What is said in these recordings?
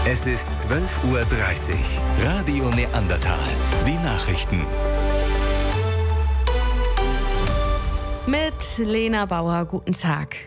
Es ist 12:30 Uhr. Radio Neandertal. Die Nachrichten. Mit Lena Bauer, guten Tag.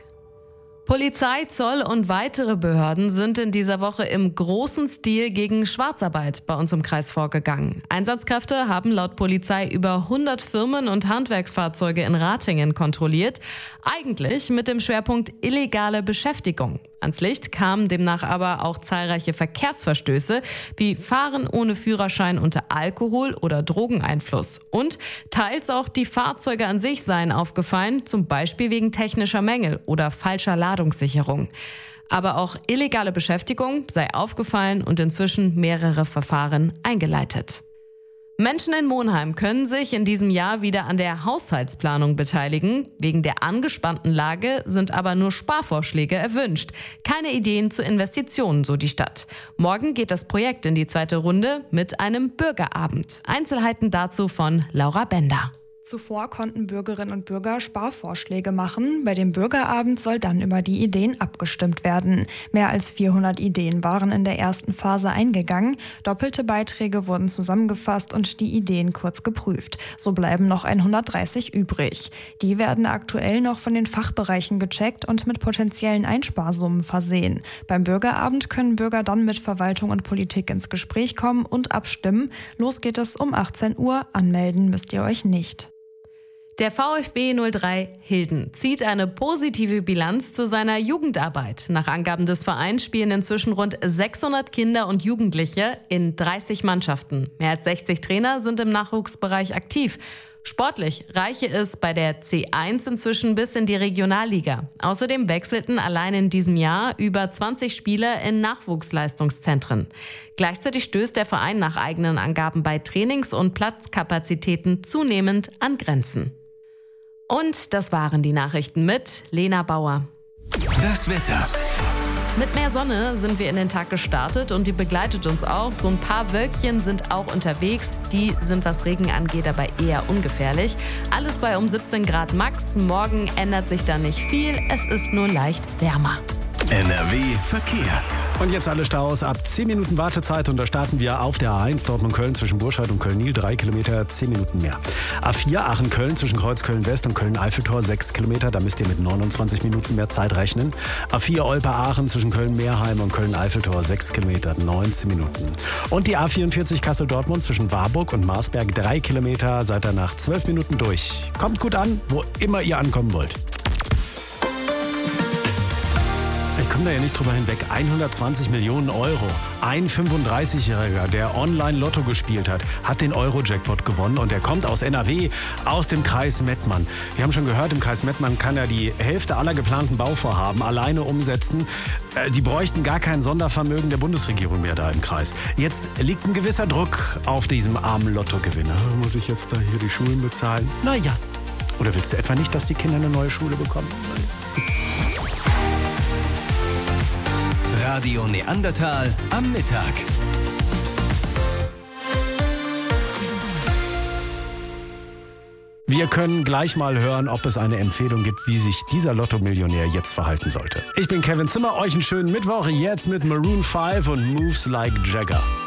Polizei, Zoll und weitere Behörden sind in dieser Woche im großen Stil gegen Schwarzarbeit bei uns im Kreis vorgegangen. Einsatzkräfte haben laut Polizei über 100 Firmen und Handwerksfahrzeuge in Ratingen kontrolliert, eigentlich mit dem Schwerpunkt illegale Beschäftigung. Ans Licht kamen demnach aber auch zahlreiche Verkehrsverstöße wie Fahren ohne Führerschein unter Alkohol- oder Drogeneinfluss. Und teils auch die Fahrzeuge an sich seien aufgefallen, zum Beispiel wegen technischer Mängel oder falscher Ladungssicherung. Aber auch illegale Beschäftigung sei aufgefallen und inzwischen mehrere Verfahren eingeleitet. Menschen in Monheim können sich in diesem Jahr wieder an der Haushaltsplanung beteiligen. Wegen der angespannten Lage sind aber nur Sparvorschläge erwünscht. Keine Ideen zu Investitionen, so die Stadt. Morgen geht das Projekt in die zweite Runde mit einem Bürgerabend. Einzelheiten dazu von Laura Bender. Zuvor konnten Bürgerinnen und Bürger Sparvorschläge machen. Bei dem Bürgerabend soll dann über die Ideen abgestimmt werden. Mehr als 400 Ideen waren in der ersten Phase eingegangen. Doppelte Beiträge wurden zusammengefasst und die Ideen kurz geprüft. So bleiben noch 130 übrig. Die werden aktuell noch von den Fachbereichen gecheckt und mit potenziellen Einsparsummen versehen. Beim Bürgerabend können Bürger dann mit Verwaltung und Politik ins Gespräch kommen und abstimmen. Los geht es um 18 Uhr. Anmelden müsst ihr euch nicht. Der VfB 03 Hilden zieht eine positive Bilanz zu seiner Jugendarbeit. Nach Angaben des Vereins spielen inzwischen rund 600 Kinder und Jugendliche in 30 Mannschaften. Mehr als 60 Trainer sind im Nachwuchsbereich aktiv. Sportlich reiche es bei der C1 inzwischen bis in die Regionalliga. Außerdem wechselten allein in diesem Jahr über 20 Spieler in Nachwuchsleistungszentren. Gleichzeitig stößt der Verein nach eigenen Angaben bei Trainings- und Platzkapazitäten zunehmend an Grenzen. Und das waren die Nachrichten mit Lena Bauer. Das Wetter. Mit mehr Sonne sind wir in den Tag gestartet und die begleitet uns auch. So ein paar Wölkchen sind auch unterwegs. Die sind, was Regen angeht, aber eher ungefährlich. Alles bei um 17 Grad max. Morgen ändert sich da nicht viel. Es ist nur leicht wärmer. NRW Verkehr. Und jetzt alle Staus ab 10 Minuten Wartezeit und da starten wir auf der A1 Dortmund-Köln zwischen Burscheid und Köln-Niel 3 Kilometer, 10 Minuten mehr. A4 Aachen-Köln zwischen Kreuz Köln-West und Köln-Eiffeltor 6 Kilometer, da müsst ihr mit 29 Minuten mehr Zeit rechnen. A4 Olpe-Aachen zwischen Köln-Meerheim und Köln-Eiffeltor 6 Kilometer, 19 Minuten. Und die A44 Kassel-Dortmund zwischen Warburg und Marsberg 3 Kilometer, seid ihr nach 12 Minuten durch. Kommt gut an, wo immer ihr ankommen wollt. Ich komme da ja nicht drüber hinweg. 120 Millionen Euro. Ein 35-Jähriger, der Online-Lotto gespielt hat, hat den Euro-Jackpot gewonnen und der kommt aus NRW, aus dem Kreis Mettmann. Wir haben schon gehört, im Kreis Mettmann kann er die Hälfte aller geplanten Bauvorhaben alleine umsetzen. Die bräuchten gar kein Sondervermögen der Bundesregierung mehr da im Kreis. Jetzt liegt ein gewisser Druck auf diesem armen Lottogewinner. Muss ich jetzt da hier die Schulen bezahlen? Naja. Oder willst du etwa nicht, dass die Kinder eine neue Schule bekommen? Radio Neandertal am Mittag. Wir können gleich mal hören, ob es eine Empfehlung gibt, wie sich dieser Lotto-Millionär jetzt verhalten sollte. Ich bin Kevin Zimmer, euch einen schönen Mittwoch, jetzt mit Maroon 5 und Moves Like Jagger.